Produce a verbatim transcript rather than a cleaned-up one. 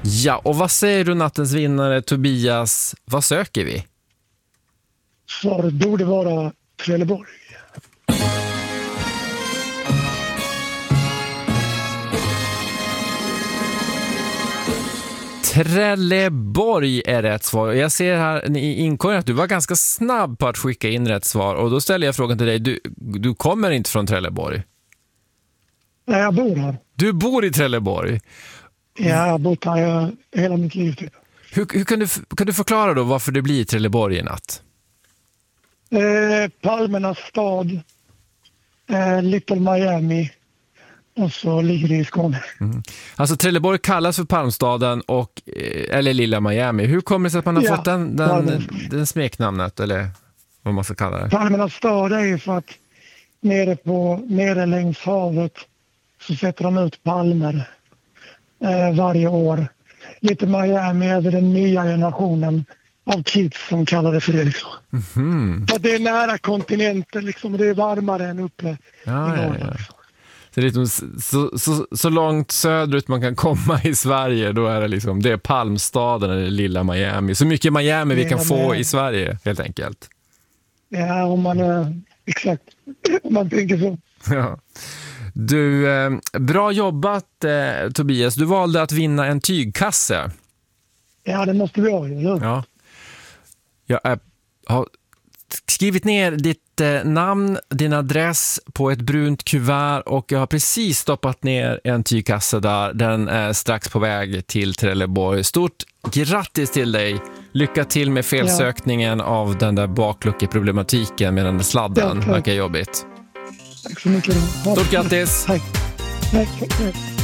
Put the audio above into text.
Ja, och vad säger du nattens vinnare Tobias? Vad söker vi? Svaret borde vara Trelleborg. Trelleborg är rätt svar. Jag ser här i inkorgen att du var ganska snabb på att skicka in rätt svar. Och då ställer jag frågan till dig. Du, du kommer inte från Trelleborg? Nej, jag bor här. Du bor i Trelleborg? Ja, jag har bott här hela mitt liv. Typ. Hur, hur kan, du, kan du förklara då varför det blir Trelleborg i natt? Eh, Palmernas stad. Eh, Little Miami. Och så ligger det i Skåne. Mm. Alltså Trelleborg kallas för Palmstaden och, eller Lilla Miami. Hur kommer det sig att man har ja, fått den, den, den smeknamnet eller vad man ska kalla det? Palmernas stad är ju för att nere, på, nere längs havet så sätter de ut palmer eh, varje år. Lite Miami är den nya generationen av kids som kallar det för det. Liksom. Mm-hmm. För det är nära kontinenten liksom, och det är varmare än uppe ja, i ja, norr. ja. Liksom. Så, det är liksom, så, så, så långt söderut man kan komma i Sverige, då är det liksom, det är Palmstaden eller Lilla Miami. Så mycket Miami vi kan ja, få men, i Sverige, helt enkelt. Ja, om man är, exakt, om man tänker så. Ja. Du, eh, bra jobbat eh, Tobias. Du valde att vinna en tygkasse. Ja, det måste vi ha. Eller? Ja. Jag är, har skrivit ner ditt eh, namn, din adress på ett brunt kuvert och jag har precis stoppat ner en tygkasse där. Den är strax på väg till Trelleborg. Stort grattis till dig. Lycka till med felsökningen ja. av den där bakluckeproblematiken med den där sladden. Ja, verkar jobbigt. Tack så mycket. Stort grattis. Tack. Tack, tack, tack.